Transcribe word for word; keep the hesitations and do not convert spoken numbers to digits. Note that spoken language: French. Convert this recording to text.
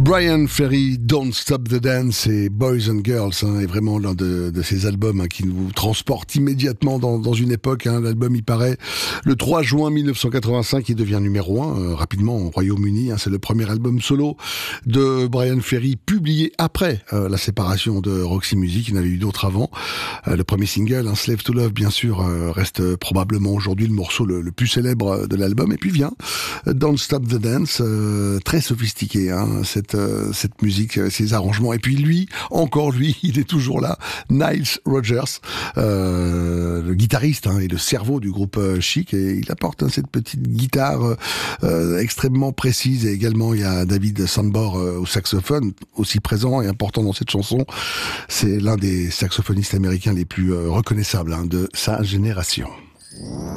Bryan Ferry, Don't Stop the Dance et Boys and Girls hein, est vraiment l'un de, de ces albums hein, qui nous transportent immédiatement dans, dans une époque. Hein. L'album, il paraît le trois juin mille neuf cent quatre-vingt-cinq, il devient numéro un euh, rapidement au Royaume-Uni. Hein. C'est le premier album solo de Bryan Ferry publié après euh, la séparation de Roxy Music. Il y en avait eu d'autres avant. Euh, le premier single, hein, Slave to Love, bien sûr, euh, reste probablement aujourd'hui le morceau le, le plus célèbre de l'album. Et puis vient Don't Stop the Dance, euh, très sophistiqué, hein, cette euh, cette musique, ces arrangements. Et puis lui, encore lui, il est toujours là, Nile Rodgers, euh, le guitariste hein, et le cerveau du groupe euh, Chic, et il apporte hein, cette petite guitare euh, extrêmement précise. Et également, il y a David Sambor euh, au saxophone, aussi présent et important dans cette chanson. C'est l'un des saxophonistes américains les plus euh, reconnaissables hein, de sa génération.